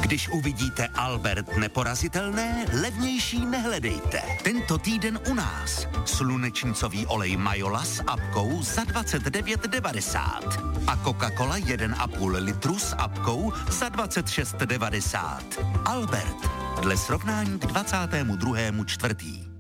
Když uvidíte Albert neporazitelné, levnější nehledejte. Tento týden u nás. Slunečnicový olej Majola s apkou za 29,90. A Coca-Cola 1,5 litru s apkou za 26,90. Albert. Dle srovnání k 22.4.